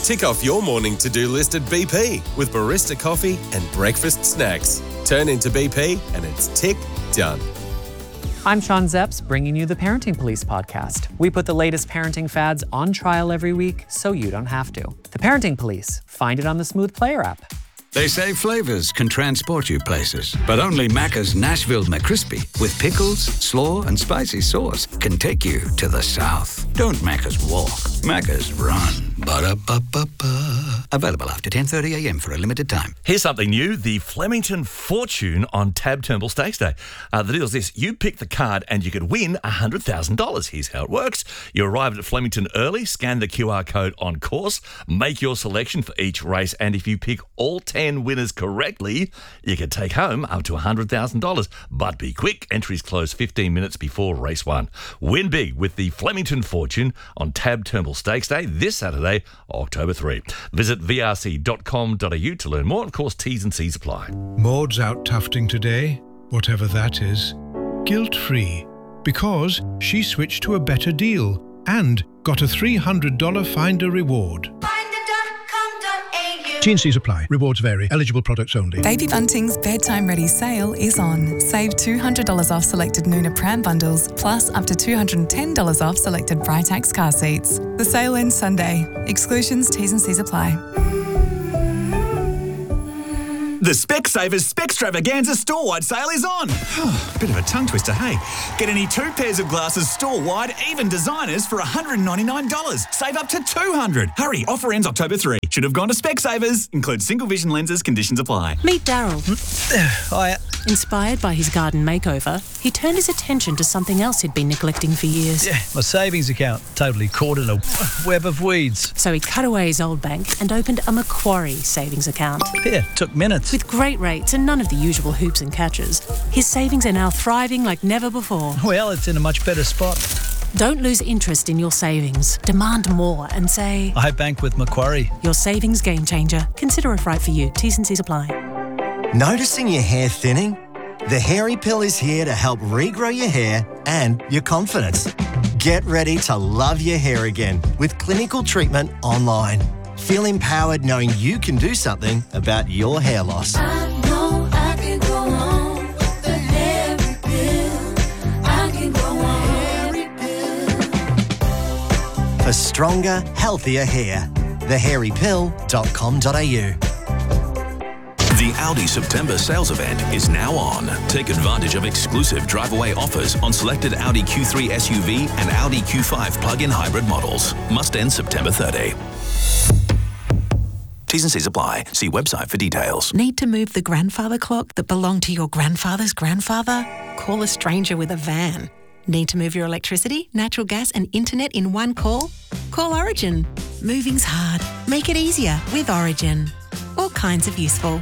Tick off your morning to-do list at BP with barista coffee and breakfast snacks. Turn into BP and it's tick done. I'm Sean Zepps, bringing you the Parenting Police podcast. We put the latest parenting fads on trial every week so you don't have to. The Parenting Police. Find it on the Smooth Player app. They say flavours can transport you places, but only Macca's Nashville McCrispy with pickles, slaw and spicy sauce can take you to the south. Don't Macca's walk, Macca's run. Ba-da-ba-ba-ba. Available after 10:30am for a limited time. Here's something new, the Flemington Fortune on Tab Turnbull Stakes Day. The deal is this, you pick the card and you could win $100,000. Here's how it works. You arrive at Flemington early, scan the QR code on course, make your selection for each race, and if you pick all 10 winners correctly, you can take home up to $100,000. But be quick, entries close 15 minutes before race 1. Win big with the Flemington Fortune on Tab Turnbull Stakes Day this Saturday, October 3. Visit vrc.com.au to learn more. Of course, T's and C's apply. Maud's out tufting today, whatever that is, guilt-free, because she switched to a better deal and got a $300 Finder reward. T&Cs apply. Rewards vary. Eligible products only. Baby Bunting's Bedtime Ready sale is on. Save $200 off selected Nuna pram bundles, plus up to $210 off selected Britax car seats. The sale ends Sunday. Exclusions, T's and C's apply. The Specsavers Specstravaganza store-wide sale is on. Bit of a tongue twister, hey? Get any 2 pairs of glasses store-wide, even designers, for $199. Save up to $200. Hurry, offer ends October 3. Should have gone to Specsavers. Includes single vision lenses, conditions apply. Meet Daryl. Hiya. Inspired by his garden makeover, he turned his attention to something else he'd been neglecting for years. Yeah, my savings account, totally caught in a web of weeds. So he cut away his old bank and opened a Macquarie savings account. Yeah, took minutes. With great rates and none of the usual hoops and catches, his savings are now thriving like never before. Well, it's in a much better spot. Don't lose interest in your savings. Demand more and say, I bank with Macquarie. Your savings game changer. Consider if right for you. T's and C's apply. Noticing your hair thinning? The Hairy Pill is here to help regrow your hair and your confidence. Get ready to love your hair again with clinical treatment online. Feel empowered knowing you can do something about your hair loss. I know I can go on with the Hairy Pill. I can go on Hairy Pill. For stronger, healthier hair. thehairypill.com.au. The Audi September sales event is now on. Take advantage of exclusive drive-away offers on selected Audi Q3 SUV and Audi Q5 plug-in hybrid models. Must end September 30. T's and C's apply. See website for details. Need to move the grandfather clock that belonged to your grandfather's grandfather? Call a stranger with a van. Need to move your electricity, natural gas and internet in one call? Call Origin. Moving's hard. Make it easier with Origin. All kinds of useful.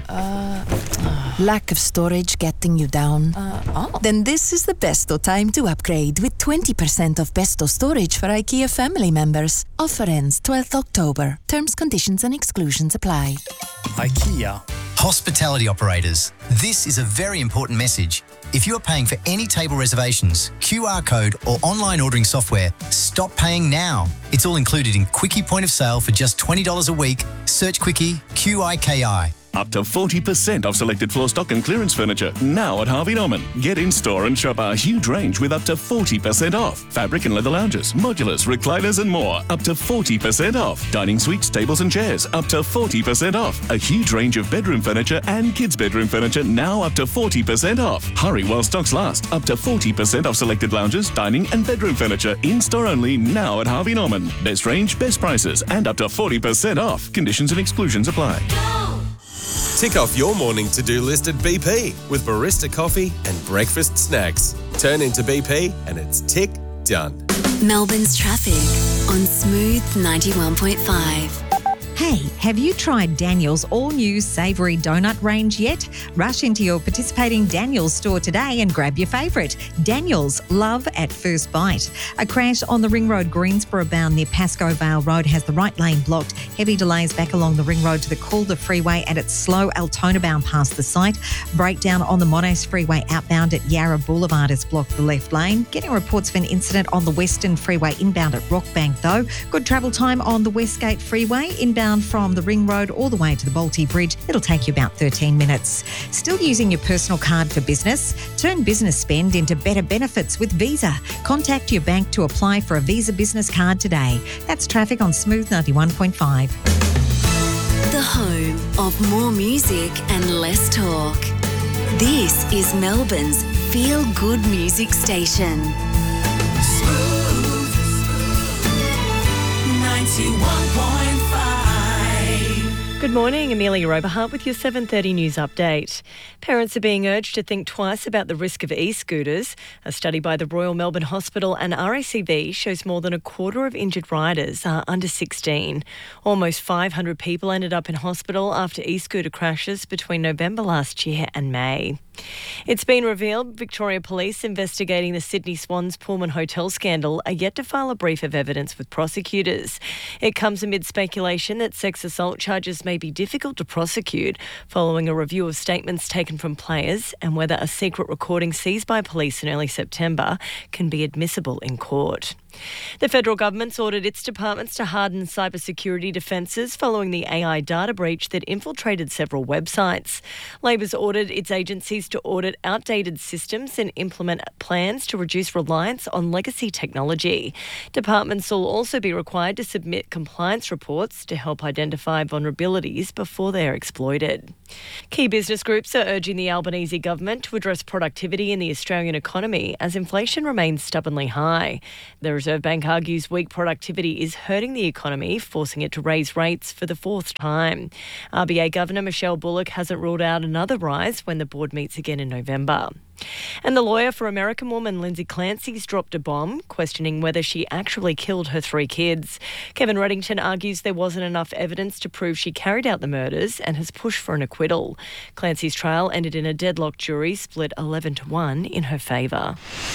Lack of storage getting you down? Then this is the besto time to upgrade with 20% off besto storage for IKEA family members. Offer ends 12th October. Terms, conditions and exclusions apply. IKEA. Hospitality operators, this is a very important message. If you are paying for any table reservations, QR code or online ordering software, stop paying now. It's all included in Quickie Point of Sale for just $20 a week. Search Quickie, QIKI. Up to 40% off selected floor stock and clearance furniture now at Harvey Norman. Get in store and shop our huge range with up to 40% off. Fabric and leather lounges, modulars, recliners and more. Up to 40% off. Dining suites, tables and chairs. Up to 40% off. A huge range of bedroom furniture and kids' bedroom furniture now up to 40% off. Hurry while stocks last. Up to 40% off selected lounges, dining and bedroom furniture. In store only now at Harvey Norman. Best range, best prices and up to 40% off. Conditions and exclusions apply. Tick off your morning to-do list at BP with barista coffee and breakfast snacks. Turn into BP and it's tick done. Melbourne's traffic on Smooth 91.5. Hey, have you tried Daniel's all-new savoury donut range yet? Rush into your participating Daniel's store today and grab your favourite. Daniel's, love at first bite. A crash on the Ring Road Greensboro bound near Pascoe Vale Road has the right lane blocked. Heavy delays back along the Ring Road to the Calder Freeway and it's slow Altona bound past the site. Breakdown on the Monash Freeway outbound at Yarra Boulevard has blocked the left lane. Getting reports of an incident on the Western Freeway inbound at Rockbank though. Good travel time on the Westgate Freeway inbound Southbound from the Ring Road all the way to the Balti Bridge, it'll take you about 13 minutes. Still using your personal card for business? Turn business spend into better benefits with Visa. Contact your bank to apply for a Visa business card today. That's traffic on Smooth 91.5. The home of more music and less talk. This is Melbourne's Feel Good Music Station. Smooth 91.5. Good morning, Amelia Oberhart with your 7:30 news update. Parents are being urged to think twice about the risk of e-scooters. A study by the Royal Melbourne Hospital and RACV shows more than a quarter of injured riders are under 16. Almost 500 people ended up in hospital after e-scooter crashes between November last year and May. It's been revealed Victoria Police investigating the Sydney Swans Pullman Hotel scandal are yet to file a brief of evidence with prosecutors. It comes amid speculation that sex assault charges may be difficult to prosecute following a review of statements taken from players and whether a secret recording seized by police in early September can be admissible in court. The federal government's ordered its departments to harden cybersecurity defences following the AI data breach that infiltrated several websites. Labor's ordered its agencies to audit outdated systems and implement plans to reduce reliance on legacy technology. Departments will also be required to submit compliance reports to help identify vulnerabilities before they are exploited. Key business groups are urging the Albanese government to address productivity in the Australian economy as inflation remains stubbornly high. The Reserve Bank argues weak productivity is hurting the economy, forcing it to raise rates for the fourth time. RBA Governor Michelle Bullock hasn't ruled out another rise when the board meets again in November. And the lawyer for American woman Lindsay Clancy's dropped a bomb, questioning whether she actually killed her 3 kids. Kevin Reddington argues there wasn't enough evidence to prove she carried out the murders and has pushed for an acquittal. Clancy's trial ended in a deadlocked jury split 11-1 in her favour.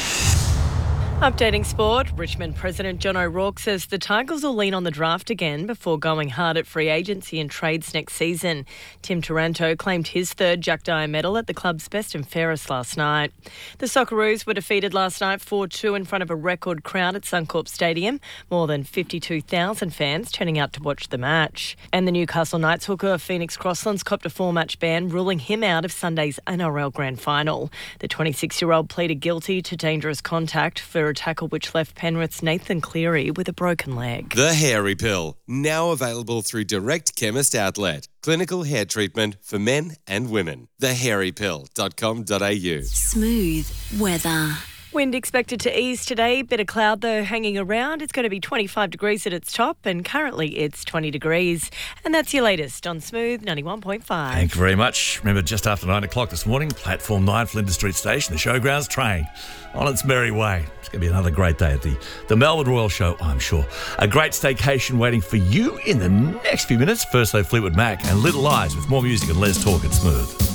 Updating sport, Richmond President John O'Rourke says the Tigers will lean on the draft again before going hard at free agency and trades next season. Tim Taranto claimed his 3rd Jack Dyer medal at the club's best and fairest last night. The Socceroos were defeated last night 4-2 in front of a record crowd at Suncorp Stadium, more than 52,000 fans turning out to watch the match. And the Newcastle Knights hooker Phoenix Crosslands copped a 4-match ban, ruling him out of Sunday's NRL Grand Final. The 26-year-old pleaded guilty to dangerous contact for a tackle which left Penrith's Nathan Cleary with a broken leg. The Hairy Pill, now available through Direct Chemist Outlet. Clinical hair treatment for men and women. thehairypill.com.au. Smooth weather. Wind expected to ease today. Bit of cloud, though, hanging around. It's going to be 25 degrees at its top, and currently it's 20 degrees. And that's your latest on Smooth 91.5. Thank you very much. Remember, just after 9 o'clock this morning, Platform 9, Flinders Street Station, the Showgrounds train on its merry way. It's going to be another great day at the Melbourne Royal Show, I'm sure. A great staycation waiting for you in the next few minutes. First, though, Fleetwood Mac and Little Eyes with more music and less talk at Smooth.